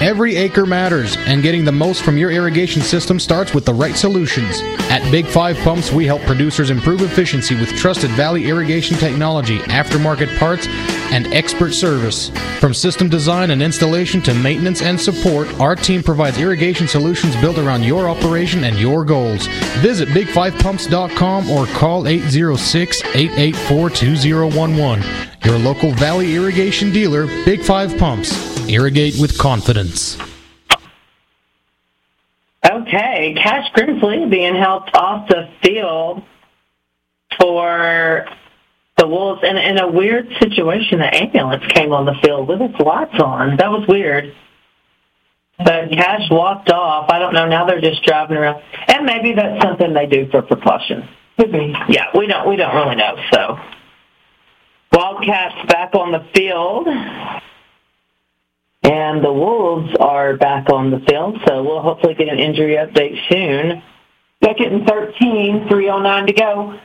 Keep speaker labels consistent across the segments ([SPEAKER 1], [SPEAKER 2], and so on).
[SPEAKER 1] Every acre matters, and getting the most from your irrigation system starts with the right solutions. At Big 5 Pumps, we help producers improve efficiency with trusted Valley irrigation technology, aftermarket parts, and expert service. From system design and installation to maintenance and support, our team provides irrigation solutions built around your operation and your goals. Visit big5pumps.com or call 806-884-2011. Your local Valley irrigation dealer, Big 5 Pumps. Irrigate with confidence.
[SPEAKER 2] Okay, Cash Grimsley being helped off the field for the Wolves in a weird situation. The ambulance came on the field with its lights on. That was weird. But Cash walked off. I don't know. Now they're just driving around. And maybe that's something they do for precaution. Could be. Yeah, we don't really know. So Wildcats back on the field. And the Wolves are back on the field, so we'll hopefully get an injury update soon. Second and 13, 3:09 to go.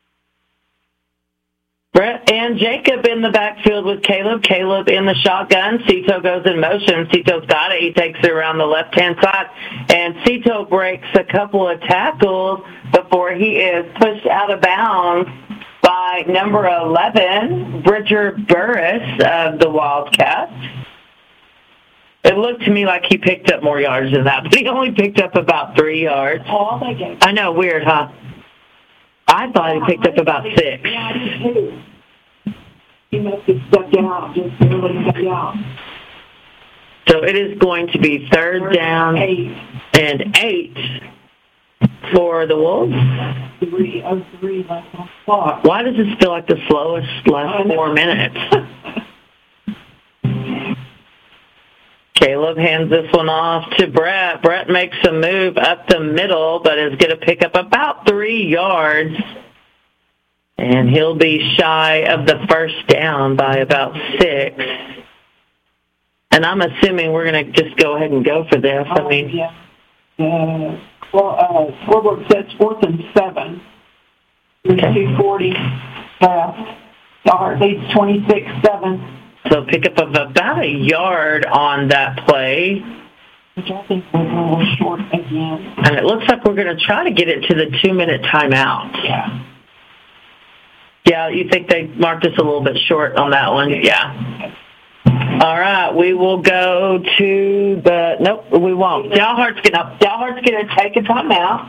[SPEAKER 2] Brett and Jacob in the backfield with Caleb. Caleb in the shotgun. Cito goes in motion. Cito's got it. He takes it around the left-hand side. And Cito breaks a couple of tackles before he is pushed out of bounds by number 11, Bridger Burris of the Wildcats. It looked to me like he picked up more yards than that, but he only picked up about 3 yards. I know, weird, huh? I thought he picked up about 6.
[SPEAKER 3] Yeah, I did too. He must have stepped out, just barely stepped out.
[SPEAKER 2] So it is going to be third down and 8 for the Wolves.
[SPEAKER 3] 3:03 left on the clock.
[SPEAKER 2] Why does this feel like the slowest last 4 minutes? Caleb hands this one off to Brett. Brett makes a move up the middle, but is going to pick up about 3 yards. And he'll be shy of the first down by about 6. And I'm assuming we're going to just go ahead and go for this. I mean,
[SPEAKER 3] yeah. Scoreboard says 4th and 7.
[SPEAKER 2] Okay.
[SPEAKER 3] 2:40 left. Dalhart leads 26-7.
[SPEAKER 2] So pick up of about a yard on that play.
[SPEAKER 3] Which I think was a little short again.
[SPEAKER 2] And it looks like we're going to try to get it to the 2-minute timeout.
[SPEAKER 3] Yeah.
[SPEAKER 2] Yeah, you think they marked us a little bit short on that one? Yeah. All right, we will go to the... Nope, we won't. Dalhart's going to take a timeout.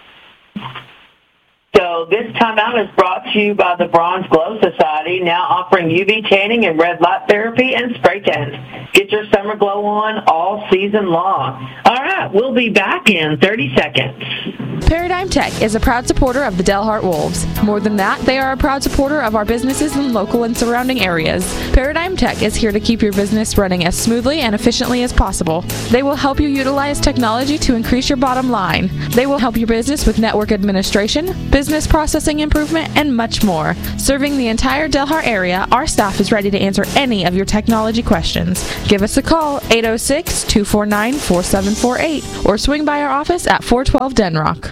[SPEAKER 2] So this timeout is brought to you by the Bronze Glow Society, now offering UV tanning and red light therapy and spray tans. Get your summer glow on all season long. All right, we'll be back in 30 seconds.
[SPEAKER 4] Paradigm Tech is a proud supporter of the Dalhart Wolves. More than that, they are a proud supporter of our businesses in local and surrounding areas. Paradigm Tech is here to keep your business running as smoothly and efficiently as possible. They will help you utilize technology to increase your bottom line. They will help your business with network administration, business processing improvement, and much more. Serving the entire Dalhart area, our staff is ready to answer any of your technology questions. Give us a call, 806-249-4748, or swing by our office at 412 Denrock.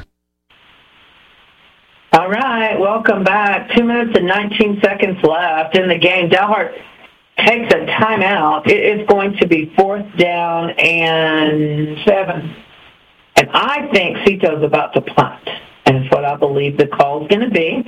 [SPEAKER 2] All right, welcome back. 2 minutes and 19 seconds left in the game. Dalhart takes a timeout. It is going to be 4th down and 7. And I think Cito's about to punt. And it's what I believe the call is going to be.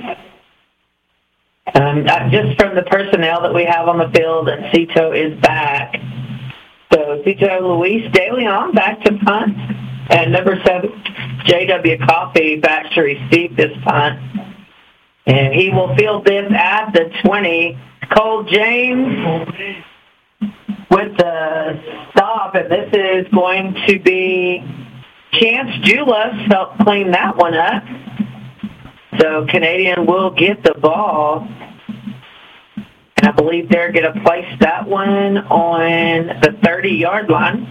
[SPEAKER 2] Just from the personnel that we have on the field, and Cito is back. So Cito Luis De Leon back to punt. And number 7, J.W. Coffey back to receive this punt. And he will field this at the 20. Cole James with the stop, and this is going to be Chance Julas helped clean that one up. So Canadian will get the ball. And I believe they're going to place that one on the 30-yard line.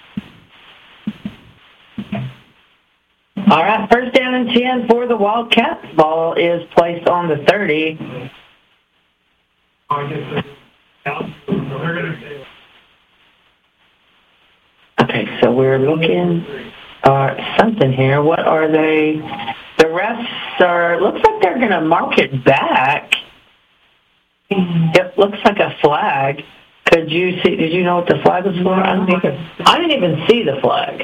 [SPEAKER 2] All right, 1st down and 10 for the Wildcats. Ball is placed on the 30. Okay, so we're looking at something here. What are they? The refs looks like they're going to mark it back. It looks like a flag. Did you know what the flag was for? I didn't even see the flag.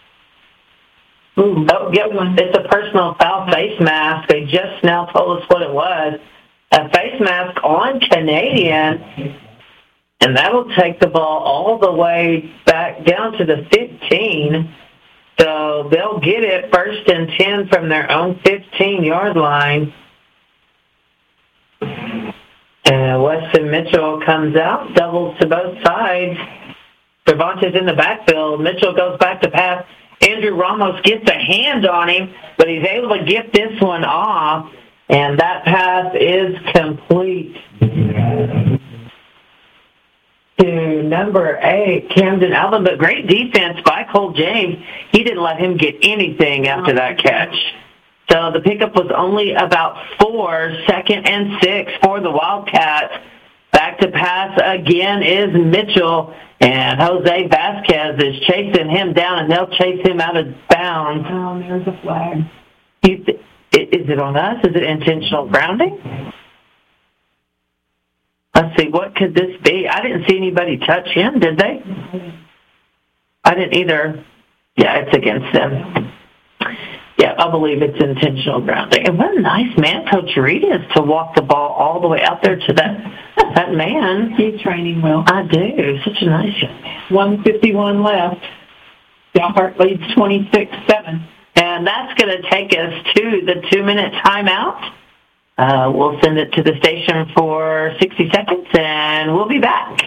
[SPEAKER 3] Ooh.
[SPEAKER 2] Oh, yep, it's a personal foul face mask. They just now told us what it was. A face mask on Canadian, and that'll take the ball all the way back down to the 15. So they'll get it 1st and 10 from their own 15-yard line. And Weston Mitchell comes out, doubles to both sides. Cervantes in the backfield. Mitchell goes back to pass. Andrew Ramos gets a hand on him, but he's able to get this one off, and that pass is complete to number 8, Camden Alvin. But great defense by Cole James. He didn't let him get anything after that catch. So the pickup was only about 4, 2nd and 6 for the Wildcats. Back to pass again is Mitchell, and Jose Vasquez is chasing him down, and they'll chase him out of bounds.
[SPEAKER 3] Oh, there's a flag.
[SPEAKER 2] Is it on us? Is it intentional grounding? Let's see, what could this be? I didn't see anybody touch him, did they? I didn't either. Yeah, it's against them. Yeah, I believe it's intentional grounding. And what a nice man Coach Reed is to walk the ball all the way out there to that man.
[SPEAKER 3] He's training well.
[SPEAKER 2] I do. Such a nice young man.
[SPEAKER 3] 1:51 left. Dalhart leads 26-7.
[SPEAKER 2] And that's going to take us to the 2-minute timeout. We'll send it to the station for 60 seconds, and we'll be back.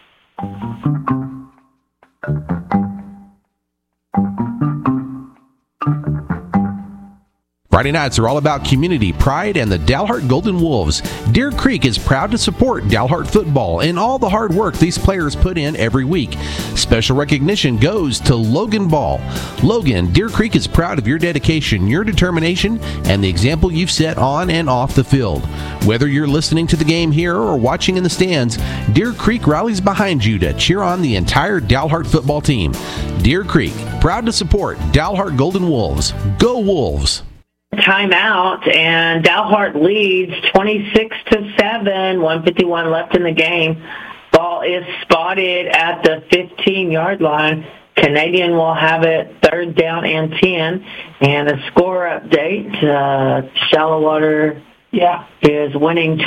[SPEAKER 5] Friday nights are all about community, pride, and the Dalhart Golden Wolves. Deer Creek is proud to support Dalhart football and all the hard work these players put in every week. Special recognition goes to Logan Ball. Logan, Deer Creek is proud of your dedication, your determination, and the example you've set on and off the field. Whether you're listening to the game here or watching in the stands, Deer Creek rallies behind you to cheer on the entire Dalhart football team. Deer Creek, proud to support Dalhart Golden Wolves. Go Wolves!
[SPEAKER 2] Timeout, and Dalhart leads 26-7. 1:51 left in the game. Ball is spotted at the 15-yard line. Canadian will have it 3rd down and 10. And a score update: Shallowater, is winning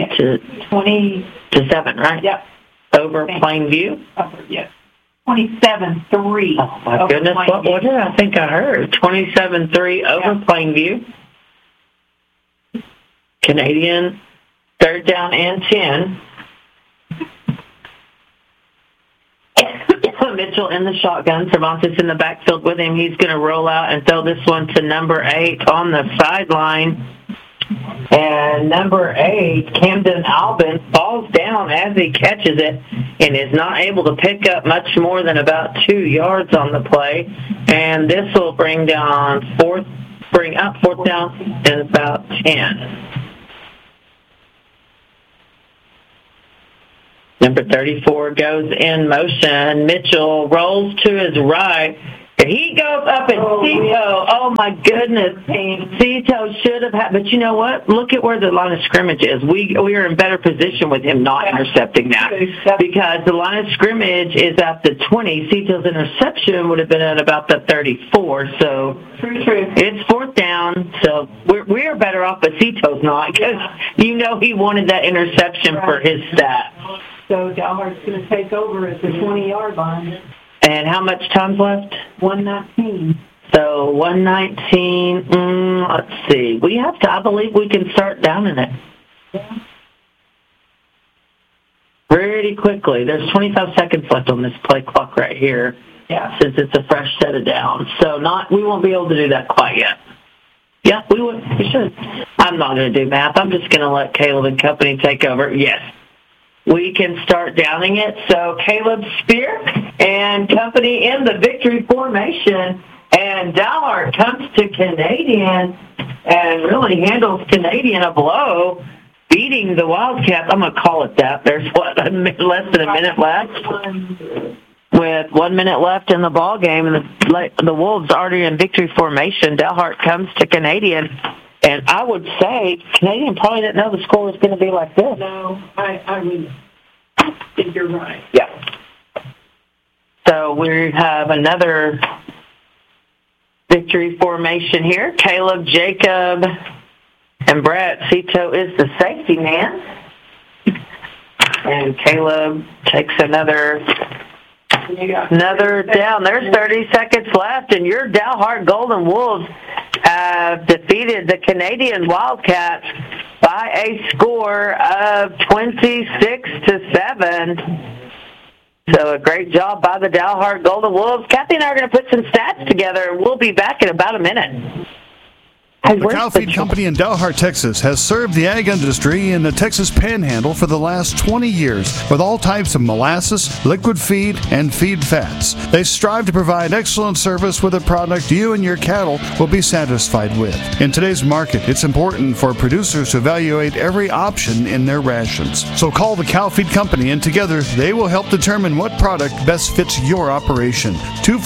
[SPEAKER 2] 20-7, right?
[SPEAKER 3] Yep.
[SPEAKER 2] Over Plainview.
[SPEAKER 3] Yes. 27-3.
[SPEAKER 2] Oh, my goodness. What did I think I heard? 27-3 over Plainview. Canadian, 3rd down and 10. Mitchell in the shotgun. Cervantes in the backfield with him. He's going to roll out and throw this one to number 8 on the sideline. And number 8, Camden Albin, falls down as he catches it and is not able to pick up much more than about 2 yards on the play. And this will bring up 4th down and about 10. Number 34 goes in motion. Mitchell rolls to his right. He goes up and Cito. Oh, my goodness. Cito should have had, but you know what? Look at where the line of scrimmage is. We are in better position with him not intercepting that, because the line of scrimmage is at the 20. Cito's interception would have been at about the 34. So it's 4th down. So we're better off, but Cito's not, because you know he wanted that interception for his stat.
[SPEAKER 3] So Dalhart's going to take over at the 20-yard line.
[SPEAKER 2] And how much time's left?
[SPEAKER 3] 1:19.
[SPEAKER 2] So 1:19. Let's see. I believe we can start downing it.
[SPEAKER 3] Yeah.
[SPEAKER 2] Pretty quickly. There's 25 seconds left on this play clock right here.
[SPEAKER 3] Yeah.
[SPEAKER 2] Since it's a fresh set of downs. So we won't be able to do that quite yet. Yeah, we should. I'm not going to do math. I'm just going to let Caleb and company take over. Yes. We can start downing it. So Caleb Spear and company in the victory formation. And Dalhart comes to Canadian and really handles Canadian a blow, beating the Wildcats. I'm going to call it that. There's, less than a minute left. With 1 minute left in the ball game, and the Wolves already in victory formation. Dalhart comes to Canadian. And I would say Canadian probably didn't know the score was going to be like this.
[SPEAKER 3] No, I mean, You're right.
[SPEAKER 2] Yeah. So we have another victory formation here. Caleb, Jacob, and Brett. Cito is the safety man. And Caleb takes another down. There's 30 seconds left, and your Dalhart Golden Wolves have defeated the Canadian Wildcats by a score of 26-7. So a great job by the Dalhart Golden Wolves. Kathy and I are going to put some stats together, and we'll be back in about a minute.
[SPEAKER 6] The Cow Feed Company in Dalhart, Texas has served the ag industry in the Texas Panhandle for the last 20 years with all types of molasses, liquid feed, and feed fats. They strive to provide excellent service with a product you and your cattle will be satisfied with. In today's market, it's important for producers to evaluate every option in their rations. So call the Cow Feed Company, and together they will help determine what product best fits your operation.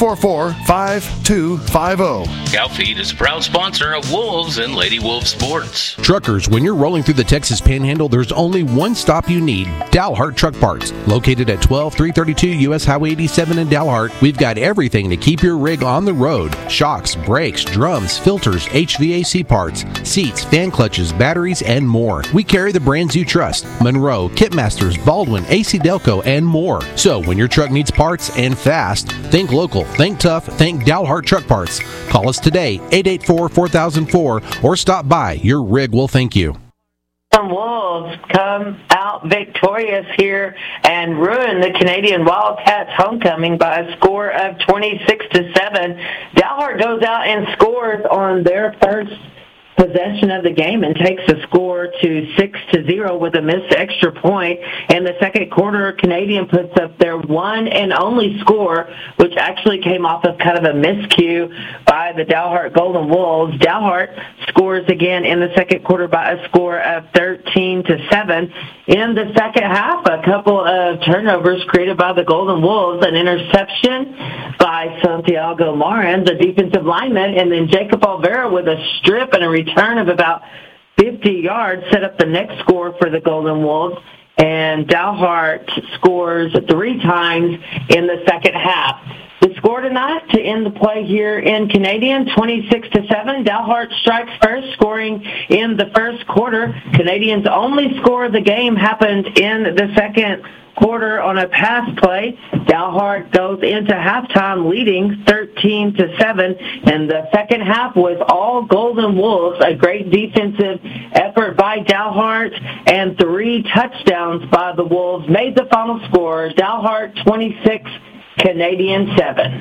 [SPEAKER 6] 244-5250.
[SPEAKER 7] Cow Feed is a proud sponsor of Wolves and Lady Wolf Sports.
[SPEAKER 5] Truckers, when you're rolling through the Texas Panhandle, there's only one stop you need, Dalhart Truck Parts. Located at 12332 U.S. Highway 87 in Dalhart, we've got everything to keep your rig on the road. Shocks, brakes, drums, filters, HVAC parts, seats, fan clutches, batteries, and more. We carry the brands you trust, Monroe, Kitmasters, Baldwin, AC Delco, and more. So when your truck needs parts and fast, think local, think tough, think Dalhart Truck Parts. Call us today, 884-4004, or stop by. Your rig will thank you.
[SPEAKER 2] Some Wolves come out victorious here and ruin the Canadian Wildcats' homecoming by a score of 26-7. Dalhart goes out and scores on their first possession of the game and takes the score to 6-0 with a missed extra point. In the second quarter, Canadian puts up their one and only score, which actually came off of kind of a miscue by the Dalhart Golden Wolves. Dalhart scores again in the second quarter by a score of 13-7. In the second half, a couple of turnovers created by the Golden Wolves, an interception by Santiago Marin, the defensive lineman, and then Jacob Olvera with a strip and a return of about 50 yards set up the next score for the Golden Wolves. And Dalhart scores 3 times in the second half. The score tonight to end the play here in Canadian, 26-7. Dalhart strikes first, scoring in the first quarter. Canadians' only score of the game happened in the second quarter on a pass play. Dalhart goes into halftime leading 13-7, and the second half was all Golden Wolves. A great defensive effort by Dalhart and 3 touchdowns by the Wolves made the final score. Dalhart 26, Canadian 7.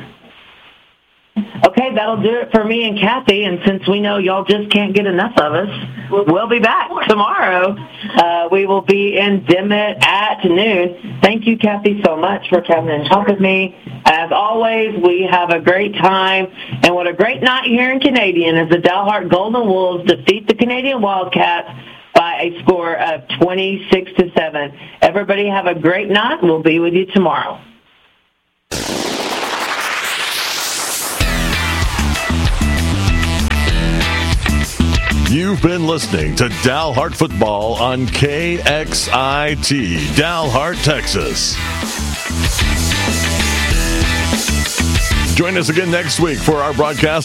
[SPEAKER 2] Okay, that'll do it for me and Kathy, and since we know y'all just can't get enough of us, we'll be back tomorrow. We will be in Dimmitt at noon. Thank you, Kathy, so much for coming and talking with me. As always, we have a great time, and what a great night here in Canadian as the Dalhart Golden Wolves defeat the Canadian Wildcats by a score of 26-7. Everybody have a great night. We'll be with you tomorrow.
[SPEAKER 8] You've been listening to Dalhart Football on KXIT, Dalhart, Texas. Join us again next week for our broadcast